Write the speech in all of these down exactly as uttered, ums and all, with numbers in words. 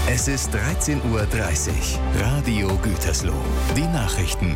Es ist dreizehn Uhr dreißig. Radio Gütersloh. Die Nachrichten.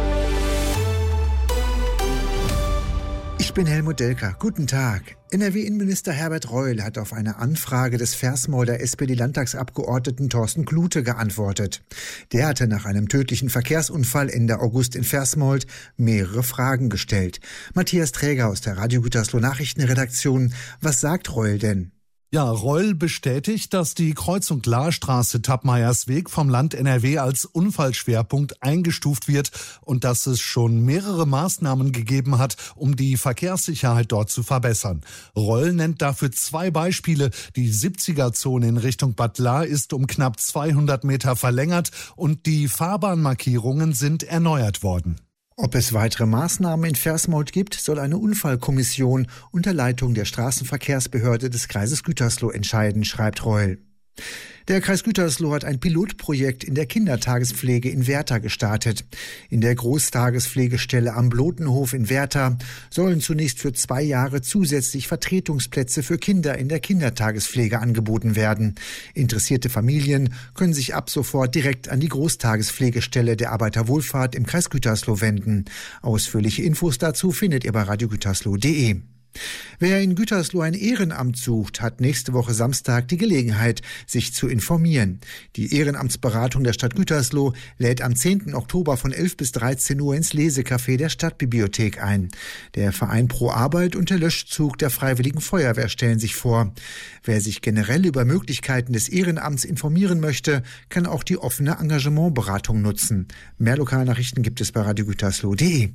Ich bin Helmut Delker. Guten Tag. N R W-Innenminister Herbert Reul hat auf eine Anfrage des Versmolder S P D-Landtagsabgeordneten Thorsten Klute geantwortet. Der hatte nach einem tödlichen Verkehrsunfall Ende August in Versmold mehrere Fragen gestellt. Matthias Träger aus der Radio Gütersloh Nachrichtenredaktion. Was sagt Reul denn? Ja, Reul bestätigt, dass die Kreuzung Lahrstraße Tappmeiersweg vom Land N R W als Unfallschwerpunkt eingestuft wird und dass es schon mehrere Maßnahmen gegeben hat, um die Verkehrssicherheit dort zu verbessern. Reul nennt dafür zwei Beispiele. Die siebziger-Zone in Richtung Bad Lahr ist um knapp zweihundert Meter verlängert und die Fahrbahnmarkierungen sind erneuert worden. Ob es weitere Maßnahmen in Versmold gibt, soll eine Unfallkommission unter Leitung der Straßenverkehrsbehörde des Kreises Gütersloh entscheiden, schreibt Reul. Der Kreis Gütersloh hat ein Pilotprojekt in der Kindertagespflege in Werther gestartet. In der Großtagespflegestelle am Blotenhof in Werther sollen zunächst für zwei Jahre zusätzlich Vertretungsplätze für Kinder in der Kindertagespflege angeboten werden. Interessierte Familien können sich ab sofort direkt an die Großtagespflegestelle der Arbeiterwohlfahrt im Kreis Gütersloh wenden. Ausführliche Infos dazu findet ihr bei radiogütersloh punkt de. Wer in Gütersloh ein Ehrenamt sucht, hat nächste Woche Samstag die Gelegenheit, sich zu informieren. Die Ehrenamtsberatung der Stadt Gütersloh lädt am zehnten Oktober von elf bis dreizehn Uhr ins Lesecafé der Stadtbibliothek ein. Der Verein Pro Arbeit und der Löschzug der Freiwilligen Feuerwehr stellen sich vor. Wer sich generell über Möglichkeiten des Ehrenamts informieren möchte, kann auch die offene Engagementberatung nutzen. Mehr Lokalnachrichten gibt es bei radiogütersloh punkt de.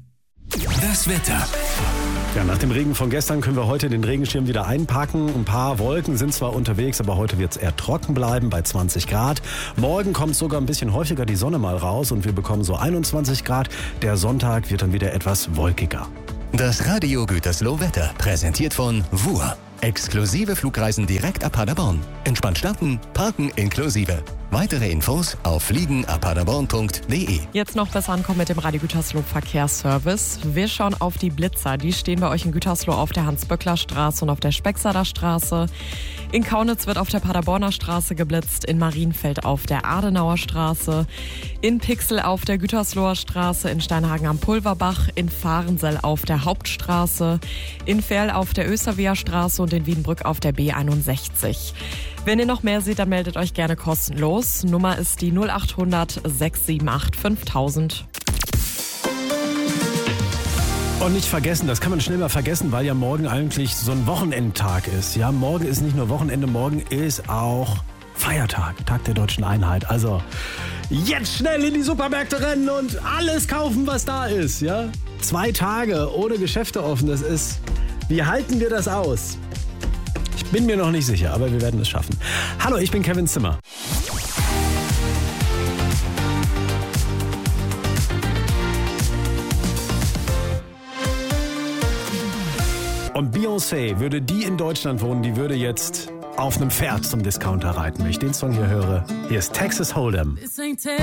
Das Wetter. Ja, nach dem Regen von gestern können wir heute den Regenschirm wieder einpacken. Ein paar Wolken sind zwar unterwegs, aber heute wird es eher trocken bleiben bei zwanzig Grad. Morgen kommt sogar ein bisschen häufiger die Sonne mal raus und wir bekommen so einundzwanzig Grad. Der Sonntag wird dann wieder etwas wolkiger. Das Radio Gütersloh Wetter, präsentiert von W U R. Exklusive Flugreisen direkt ab Paderborn. Entspannt starten, parken inklusive. Weitere Infos auf fliegen ab paderborn punkt de. Jetzt noch besser ankommen mit dem Radio Gütersloh Verkehrsservice. Wir schauen auf die Blitzer. Die stehen bei euch in Gütersloh auf der Hans-Böckler-Straße und auf der Specksader Straße. In Kaunitz wird auf der Paderborner Straße geblitzt, in Marienfeld auf der Adenauer Straße, in Pixel auf der Gütersloher Straße, in Steinhagen am Pulverbach, in Fahrensell auf der Hauptstraße, in Ferl auf der Österweher Straße und in Wiedenbrück auf der B einundsechzig. Wenn ihr noch mehr seht, dann meldet euch gerne kostenlos. Nummer ist die null acht hundert sechs sieben acht fünftausend. Und nicht vergessen, das kann man schnell mal vergessen, weil ja morgen eigentlich so ein Wochenendtag ist. Ja, morgen ist nicht nur Wochenende, morgen ist auch Feiertag, Tag der Deutschen Einheit. Also jetzt schnell in die Supermärkte rennen und alles kaufen, was da ist. Ja, zwei Tage ohne Geschäfte offen, das ist... Wie halten wir das aus? Ich bin mir noch nicht sicher, aber wir werden es schaffen. Hallo, ich bin Kevin Zimmer. Und Beyoncé, würde die in Deutschland wohnen, die würde jetzt auf einem Pferd zum Discounter reiten. Wenn ich den Song hier höre, hier ist Texas Hold'em.